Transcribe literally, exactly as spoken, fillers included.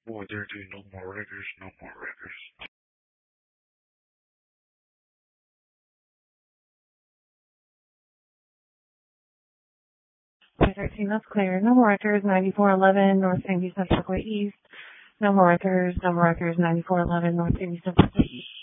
Boy, there do no more records, no more records. thirteen, that's clear. No more records, ninety-four eleven North San Vicente Parkway East. No more records, no more records, ninety-four eleven North San Vicente Parkway East.